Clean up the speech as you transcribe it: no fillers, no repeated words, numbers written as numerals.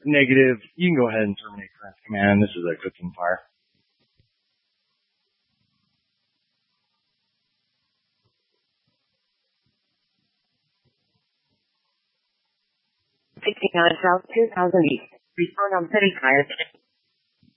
Negative. You can go ahead and terminate current command. This is a cooking fire. South 2000 East. Respond on city fire.